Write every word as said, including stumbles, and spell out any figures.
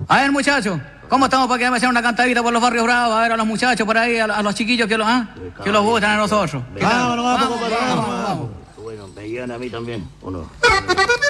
A ver, muchachos, ¿cómo estamos para que me hagan una cantadita por los barrios bravos? A ver, a los muchachos por ahí, a, a los chiquillos que los, ¿ah? que los gustan a nosotros. Vamos, vamos, vamos, vamos. Bueno, me llegan a mí también, ¿o no?